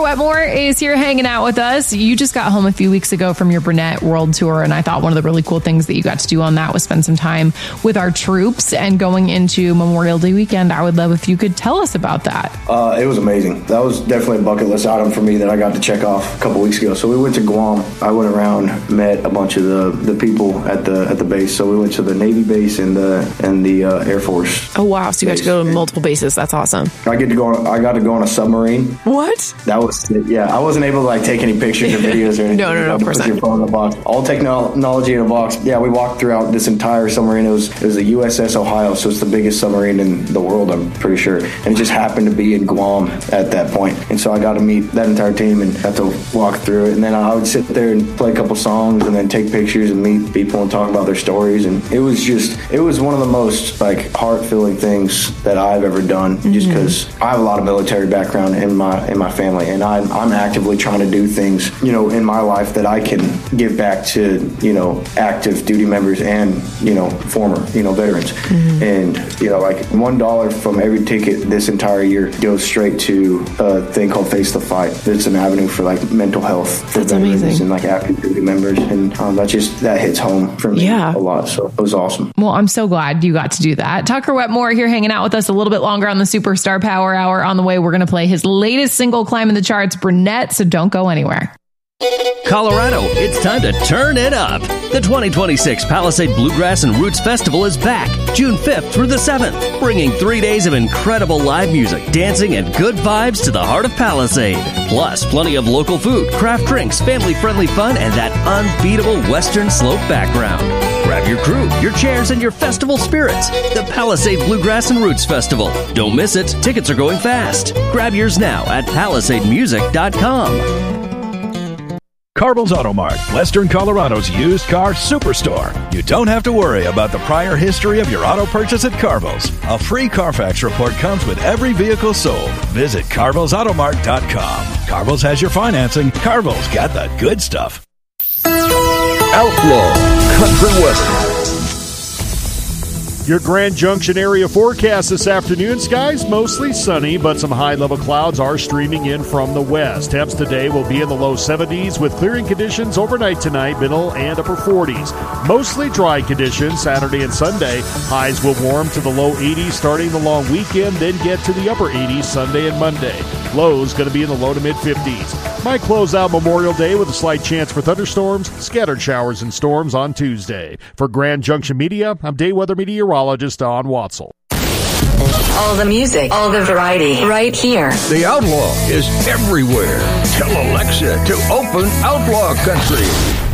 Wetmore is here hanging out with us. You just got home a few weeks ago from your Burnett World Tour, and I thought one of the really cool things that you got to do on that was spend some time with our troops. And going into Memorial Day weekend, I would love if you could tell us about that. It was amazing. That was definitely a bucket list item for me that I got to check off a couple weeks ago. So we went to Guam. I went around, met a bunch of the people at the base. So we went to the Navy base and the Air Force. Oh wow! So you got to go to multiple bases. That's awesome. I got to go on a submarine. What? That was I wasn't able to take any pictures or videos or anything. No, of course not. Your phone in a box. All technology in a box. Yeah, we walked throughout this entire submarine. It was the USS Ohio, so it's the biggest submarine in the world, I'm pretty sure. And it just happened to be in Guam at that point. And so I got to meet that entire team and got to walk through it. And then I would sit there and play a couple songs and then take pictures and meet people and talk about their stories. And it was one of the most heart-filling things that I've ever done, just because I have a lot of military background in my family, and I'm actively trying to do things, in my life that I can give back to, active duty members and, former, veterans. And, $1 from every ticket this entire year goes straight to a thing called Face the Fight. It's an avenue for mental health for That's veterans amazing. and active duty members, and that hits home for me a lot. So it was awesome. Well, I'm so glad you got to do that. Tucker Wetmore here hanging out with us a little bit longer on the Superstar Power Hour. On the way, we're going to play his latest single climbing the charts, Burnett, so don't go anywhere. Colorado, it's time to turn it up. The 2026 Palisade Bluegrass and Roots Festival is back June 5th through the 7th, bringing 3 days of incredible live music, dancing, and good vibes to the heart of Palisade. Plus, plenty of local food, craft drinks, family-friendly fun, and that unbeatable Western slope background. Grab your crew, your chairs, and your festival spirits. The Palisade Bluegrass and Roots Festival. Don't miss it. Tickets are going fast. Grab yours now at palisademusic.com. Carbell's Auto Mart, Western Colorado's used car superstore. You don't have to worry about the prior history of your auto purchase at Carbell's. A free Carfax report comes with every vehicle sold. Visit CarvellsAutomart.com. Carbell's has your financing. Carbell's got the good stuff. Outlaw Country Weather. Your Grand Junction area forecast this afternoon. Skies mostly sunny, but some high-level clouds are streaming in from the west. Temps today will be in the low 70s with clearing conditions overnight tonight, middle and upper 40s. Mostly dry conditions Saturday and Sunday. Highs will warm to the low 80s starting the long weekend, then get to the upper 80s Sunday and Monday. Lows going to be in the low to mid-50s. Might close out Memorial Day with a slight chance for thunderstorms, scattered showers and storms on Tuesday. For Grand Junction Media, I'm day weather meteorologist Don Watzel. All the music, all the variety, right here. The Outlaw is everywhere. Tell Alexa to open Outlaw Country.